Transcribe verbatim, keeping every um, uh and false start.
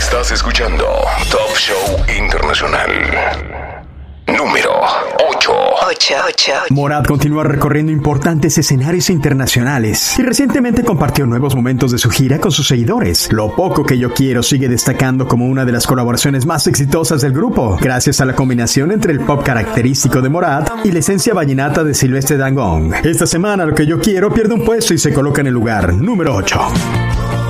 Estás escuchando Top Show Internacional. Número ocho. Morat continúa recorriendo importantes escenarios internacionales y recientemente compartió nuevos momentos de su gira con sus seguidores. Lo poco que yo quiero sigue destacando como una de las colaboraciones más exitosas del grupo, gracias a la combinación entre el pop característico de Morat y la esencia vallenata de Silvestre Dangond. Esta semana Lo que yo quiero pierde un puesto y se coloca en el lugar número ocho.